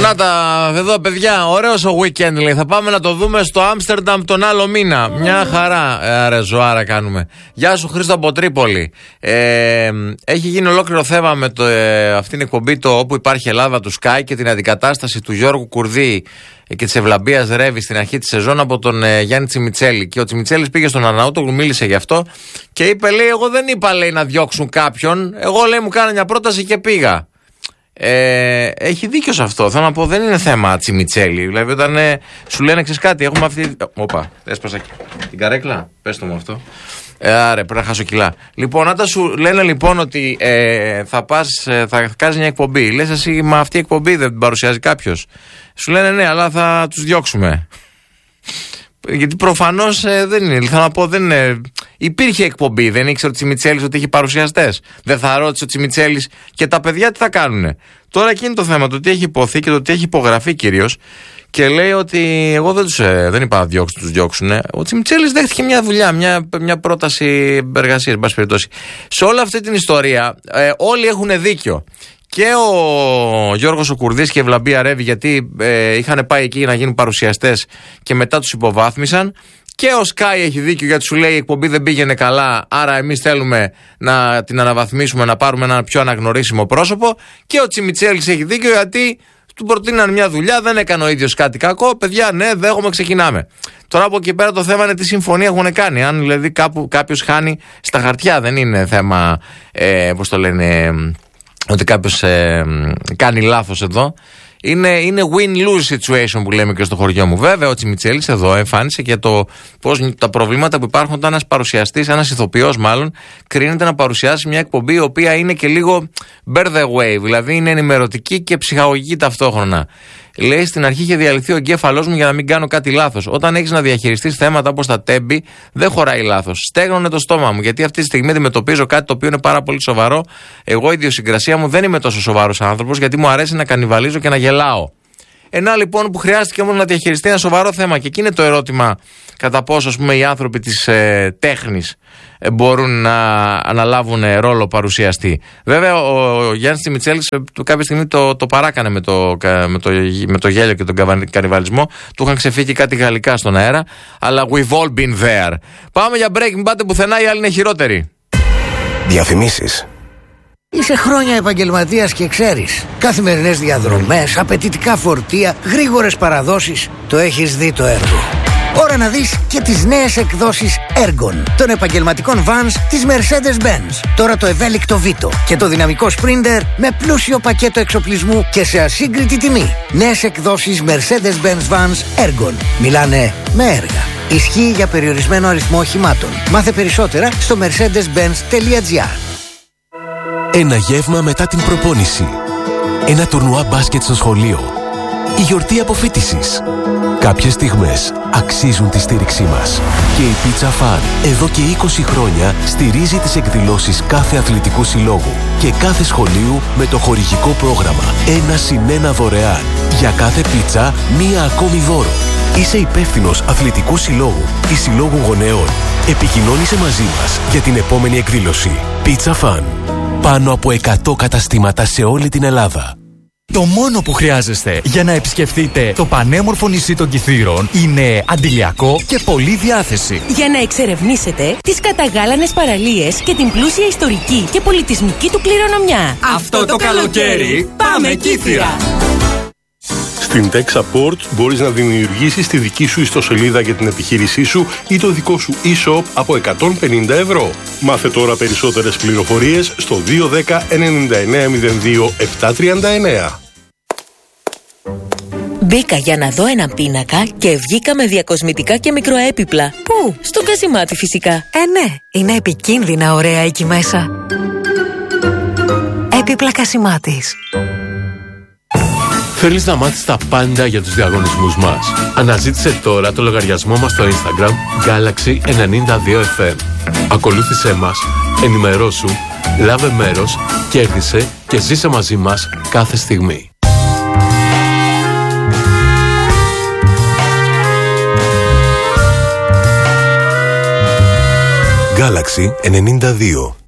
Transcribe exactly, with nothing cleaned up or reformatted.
Να τα εδώ, παιδιά, ωραίος ο weekend λέει. Θα πάμε να το δούμε στο Άμστερνταμ τον άλλο μήνα. Μια χαρά, άρα ζωάρα κάνουμε. Γεια σου Χρήστο από Τρίπολη. ε, Έχει γίνει ολόκληρο θέμα με το, ε, αυτήν την εκπομπή, το Όπου Υπάρχει Ελλάδα του Sky, και την αντικατάσταση του Γιώργου Κουρδί και της Ευλαμπίας Ρέβη στην αρχή της σεζόν από τον ε, Γιάννη Τσιμιτσέλη. Και ο Τσιμιτσέλης πήγε στον Αρναούτογλου, μίλησε γι' αυτό και είπε, λέει, εγώ δεν είπα, λέει, να διώξουν κάποιον. Εγώ, λέει, μου κάνα μια πρόταση και πήγα. Ε, έχει δίκιο σε αυτό. Θέλω να πω, δεν είναι θέμα Τσιμιτσέλη. Δηλαδή, όταν ε, σου λένε, ξέρεις κάτι, έχουμε αυτή. Όπα, έσπασα την καρέκλα. Πες το μου αυτό. Ε, άρε, πρέπει να χάσω κιλά. Λοιπόν, όταν σου λένε λοιπόν ότι ε, θα πας, ε, θα κάνεις μια εκπομπή, λες εσύ, μα αυτή η εκπομπή δεν την παρουσιάζει κάποιος. Σου λένε ναι, αλλά θα τους διώξουμε. Γιατί προφανώς ε, δεν είναι. Θέλω να πω, δεν είναι. Υπήρχε εκπομπή, δεν ήξερε ο Τσιμιτσέλης ότι έχει παρουσιαστές. Δεν θα ρώτησε ο Τσιμιτσέλης και τα παιδιά τι θα κάνουνε. Τώρα εκεί είναι το θέμα, το τι έχει υποθεί και το τι έχει υπογραφεί κυρίως. Και λέει ότι εγώ δεν, τους, ε, δεν είπα να διώξουν, τους διώξουν. Ο Τσιμιτσέλης δέχτηκε μια δουλειά, μια, μια πρόταση εργασίας, εν πάση περιπτώσει. Σε όλη αυτή την ιστορία ε, όλοι έχουν δίκιο. Και ο Γιώργος ο Κουρδής και η Ευλαμπία Ρέβη, γιατί ε, είχαν πάει εκεί να γίνουν παρουσιαστές και μετά τους υποβάθμισαν. Και ο Sky έχει δίκιο, γιατί σου λέει η εκπομπή δεν πήγαινε καλά, άρα εμείς θέλουμε να την αναβαθμίσουμε, να πάρουμε ένα πιο αναγνωρίσιμο πρόσωπο. Και ο Τσιμιτσέλης έχει δίκιο, γιατί του προτείναν μια δουλειά, δεν έκανε ο ίδιος κάτι κακό. Παιδιά, ναι, δέχομαι, ξεκινάμε. Τώρα από εκεί πέρα το θέμα είναι τι συμφωνία έχουν κάνει. Αν δηλαδή κάπου κάποιος χάνει στα χαρτιά, δεν είναι θέμα, ε, πώς το λένε, ότι κάποιος ε, κάνει λάθος εδώ. Είναι, είναι win-lose situation που λέμε και στο χωριό μου. Βέβαια, ο Τσιμιτσέλης εδώ εμφάνισε και το πώς τα προβλήματα που υπάρχουν όταν ένας παρουσιαστής, ένας ηθοποιός μάλλον, κρίνεται να παρουσιάσει μια εκπομπή η οποία είναι και λίγο bear the way, δηλαδή είναι ενημερωτική και ψυχαγωγική ταυτόχρονα. Λέει, στην αρχή είχε διαλυθεί ο εγκέφαλός μου για να μην κάνω κάτι λάθος. Όταν έχεις να διαχειριστείς θέματα όπως τα τέμπη, δεν χωράει λάθος. Στέγνωνε το στόμα μου, γιατί αυτή τη στιγμή αντιμετωπίζω κάτι το οποίο είναι πάρα πολύ σοβαρό. Εγώ, η ιδιοσυγκρασία μου δεν είμαι τόσο σοβαρός άνθρωπος, γιατί μου αρέσει να κανιβαλίζω και να γελάω. Ένα λοιπόν που χρειάστηκε όμως να διαχειριστεί ένα σοβαρό θέμα, και εκεί είναι το ερώτημα κατά πόσο, ας πούμε, οι άνθρωποι της ε, τέχνης ε, μπορούν να αναλάβουν ε, ρόλο παρουσιαστή. Βέβαια ο, ο Γιάννης Τσιμιτσέλης ε, κάποια στιγμή το, το παράκανε με το, με, το, με το γέλιο και τον κανιβαλισμό. Του είχαν ξεφύγει κάτι γαλλικά στον αέρα, αλλά we've all been there. Πάμε για break, μην πάτε πουθενά, οι άλλοι είναι χειρότεροι. Διαφημίσεις. Είσαι χρόνια επαγγελματίας και ξέρεις. Καθημερινές διαδρομές, απαιτητικά φορτία, γρήγορες παραδόσεις. Το έχεις δει το έργο. Ώρα να δεις και τις νέες εκδόσεις Ergon των επαγγελματικών vans της Mercedes-Benz. Τώρα το ευέλικτο Vito και το δυναμικό Sprinter με πλούσιο πακέτο εξοπλισμού και σε ασύγκριτη τιμή. Νέες εκδόσεις Mercedes-Benz Vans Ergon. Μιλάνε με έργα. Ισχύει για περιορισμένο αριθμό οχημάτων. Μάθε περισσότερα στο mercedes benz τελεία gr. Ένα γεύμα μετά την προπόνηση. Ένα τουρνουά μπάσκετ στο σχολείο. Η γιορτή αποφοίτησης. Κάποιες στιγμές αξίζουν τη στήριξή μας. Και η Pizza Fun εδώ και είκοσι χρόνια στηρίζει τις εκδηλώσεις κάθε αθλητικού συλλόγου και κάθε σχολείου με το χορηγικό πρόγραμμα ένα συν ένα δωρεάν. Για κάθε πίτσα μία ακόμη δώρο. Είσαι υπεύθυνος αθλητικού συλλόγου ή συλλόγου γονέων. Επικοινώνησε μαζί μας για την επόμενη εκδήλωση. Pizza Fun. Πάνω από εκατό καταστήματα σε όλη την Ελλάδα. Το μόνο που χρειάζεστε για να επισκεφτείτε το πανέμορφο νησί των Κιθήρων είναι αντιλιακό και πολλή διάθεση. Για να εξερευνήσετε τις καταγάλανες παραλίες και την πλούσια ιστορική και πολιτισμική του κληρονομιά. Αυτό, Αυτό το, το καλοκαίρι πάμε Κίθυρα! Στην Tech Support μπορείς να δημιουργήσεις τη δική σου ιστοσελίδα για την επιχείρησή σου ή το δικό σου e-shop από εκατόν πενήντα ευρώ. Μάθε τώρα περισσότερες πληροφορίες στο δύο ένα μηδέν εννιά εννιά μηδέν δύο επτά τρία εννιά. Μπήκα για να δω έναν πίνακα και βγήκα με διακοσμητικά και μικροέπιπλα. Πού? Στο Κασιμάτι φυσικά. Ε, ναι, είναι επικίνδυνα ωραία εκεί μέσα. Έπιπλα Κασιμάτης. Θέλεις να μάθεις τα πάντα για τους διαγωνισμούς μας? Αναζήτησε τώρα το λογαριασμό μας στο Instagram Galaxy ενενήντα δύο εφ εμ. Ακολούθησέ μας, ενημερώσου, λάβε μέρος, κέρδισε και ζήσε μαζί μας κάθε στιγμή. Galaxy ενενήντα δύο.